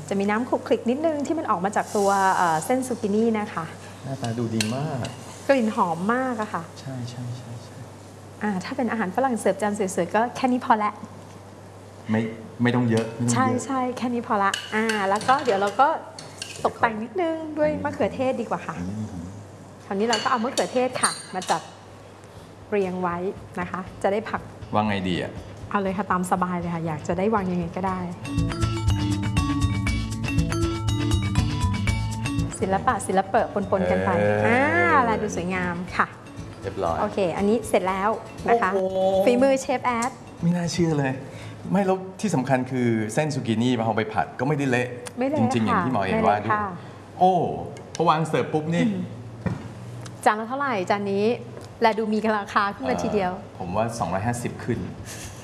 จะมีน้ำคลุกคลิกนิดนึงที่มันออกมาจากตัวเส้นซูกินี่นะคะหน้าตาดูดีมากกลิ่นหอมมากอะค่ะใช่ถ้าเป็นอาหารฝรั่งเสิร์ฟจานสวยๆก็แค่นี้พอละไม่ต้องเยอะใช่แค่นี้พอละแล้วก็เดี๋ยวเราก็ตกแต่งนิดนึงด้วยมะเขือเทศดีกว่าค่ะคราวนี้เราก็เอามะเขือเทศค่ะมาจัดเรียงไว้นะคะจะได้ผักวางไงดีอะเอาเลยค่ะตามสบายเลยค่ะอยากจะได้วางยังไงก็ได้ศิลปะปนๆกันไปลายดูสวยงามค่ะเรียบร้อยโอเคอันนี้เสร็จแล้วนะคะฝีมือเชฟแอดไม่น่าเชื่อเลยไม่แล้วที่สำคัญคือเส้นซูกินี่มาเอาไปผัดก็ไม่ได้เละจริงๆอย่างที่หมอเอกว่าด้วยโอ้พอวางเสิร์ฟปุ๊บนี่จานละเท่าไหร่จานนี้และดูมีราคาขึ้นมาทีเดียวผมว่า250ขึ้น